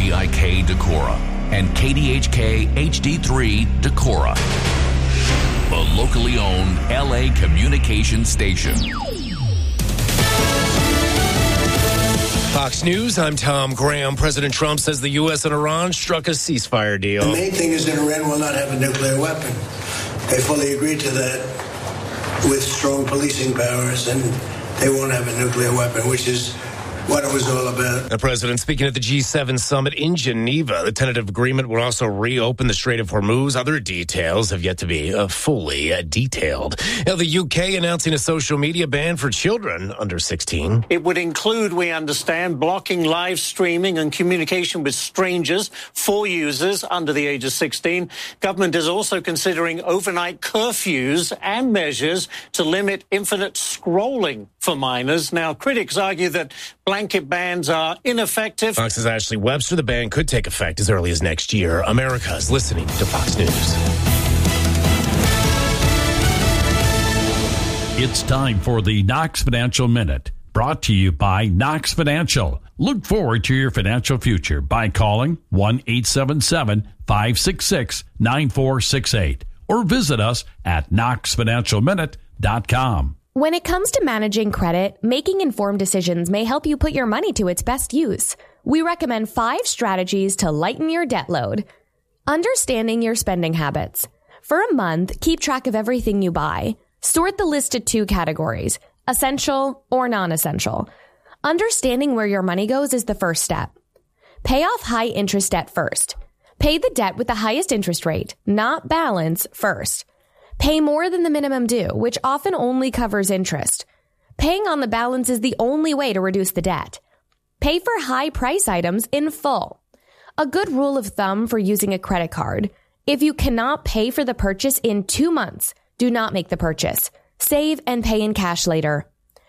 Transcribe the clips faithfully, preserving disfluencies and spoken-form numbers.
V I K Decorah and K D H K H D three Decorah, the locally owned L A communication station. Fox News, I'm Tom Graham. President Trump says the U S and Iran struck a ceasefire deal. The main thing is that Iran will not have a nuclear weapon. They fully agreed to that with strong policing powers, and they won't have a nuclear weapon, which is what it was all about. The president speaking at the G seven summit in Geneva. The tentative agreement would also reopen the Strait of Hormuz. Other details have yet to be uh, fully uh, detailed. Now, the U K announcing a social media ban for children under sixteen. It would include, we understand, blocking live streaming and communication with strangers for users under the age of sixteen. Government is also considering overnight curfews and measures to limit infinite scrolling for minors. Now, critics argue that blanket bans are ineffective. Fox's Ashley Webster. The ban could take effect as early as next year. America is listening to Fox News. It's time for the Knox Financial Minute, brought to you by Knox Financial. Look forward to your financial future by calling one eight seven seven, five six six, nine four six eight or visit us at knox financial minute dot com. When it comes to managing credit, making informed decisions may help you put your money to its best use. We recommend five strategies to lighten your debt load. Understanding your spending habits. For a month, keep track of everything you buy. Sort the list to two categories, essential or non-essential. Understanding where your money goes is the first step. Pay off high interest debt first. Pay the debt with the highest interest rate, not balance, first. Pay more than the minimum due, which often only covers interest. Paying on the balance is the only way to reduce the debt. Pay for high price items in full. A good rule of thumb for using a credit card: if you cannot pay for the purchase in two months, do not make the purchase. Save and pay in cash later.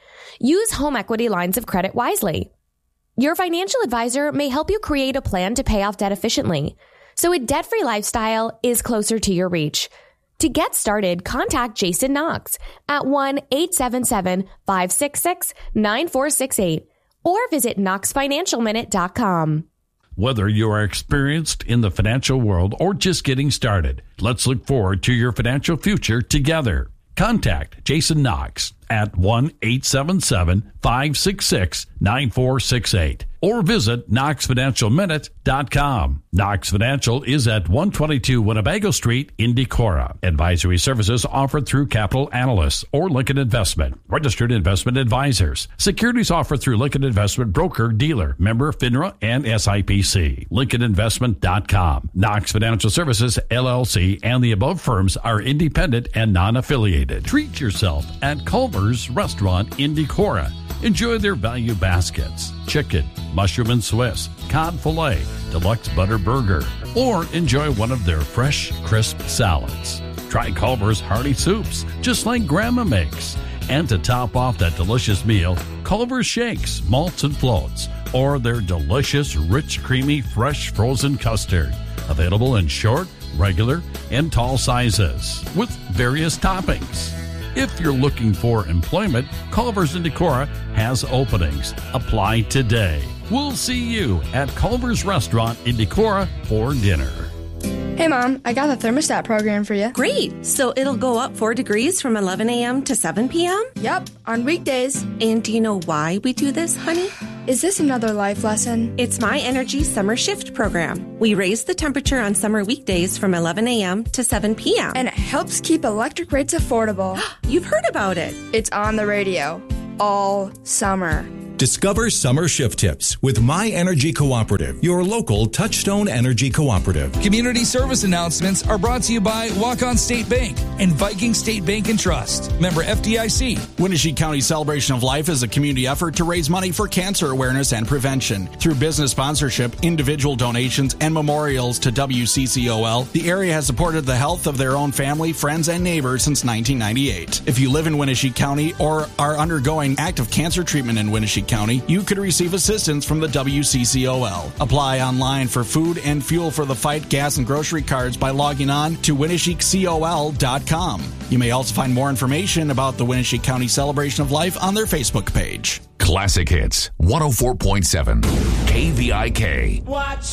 Use home equity lines of credit wisely. Your financial advisor may help you create a plan to pay off debt efficiently, so a debt-free lifestyle is closer to your reach. To get started, contact Jason Knox at one eight seven seven, five six six, nine four six eight or visit knox financial minute dot com. Whether you are experienced in the financial world or just getting started, let's look forward to your financial future together. Contact Jason Knox at one eight seven seven, five six six, nine four six eight or visit knox financial minute dot com. Knox Financial is at one twenty-two Winnebago Street in Decorah. Advisory services offered through Capital Analysts or Lincoln Investment, registered investment advisors. Securities offered through Lincoln Investment Broker Dealer, member FINRA and S I P C. lincoln investment dot com. Knox Financial Services, L L C, and the above firms are independent and non-affiliated. Treat yourself at Culver's Restaurant in Decorah. Enjoy their value baskets, chicken, mushroom and Swiss, cod fillet, deluxe butter burger, or enjoy one of their fresh, crisp salads. Try Culver's hearty soups, just like Grandma makes. And to top off that delicious meal, Culver's shakes, malts and floats, or their delicious, rich, creamy, fresh frozen custard. Available in short, regular, and tall sizes, with various toppings. If you're looking for employment, Culver's in Decorah has openings. Apply today. We'll see you at Culver's Restaurant in Decorah for dinner. Hey, Mom, I got the thermostat program for you. Great. So it'll go up four degrees from eleven a.m. to seven p.m.? Yep, on weekdays. And do you know why we do this, honey? Is this another life lesson? It's My Energy Summer Shift program. We raise the temperature on summer weekdays from eleven a.m. to seven p.m. And it helps keep electric rates affordable. You've heard about it. It's on the radio all summer. Discover summer shift tips with My Energy Cooperative, your local Touchstone Energy Cooperative. Community service announcements are brought to you by Walk-On State Bank and Viking State Bank and Trust. Member F D I C. Winnebago County Celebration of Life is a community effort to raise money for cancer awareness and prevention. Through business sponsorship, individual donations, and memorials to W C C O L, the area has supported the health of their own family, friends, and neighbors since nineteen ninety-eight. If you live in Winnebago County or are undergoing active cancer treatment in Winnebago County, you could receive assistance from the W C C O L. Apply online for food and fuel for the fight, gas, and grocery cards by logging on to winnebago col dot com. You may also find more information about the Winnebago County Celebration of Life on their Facebook page. Classic Hits one oh four point seven K V I K. Watch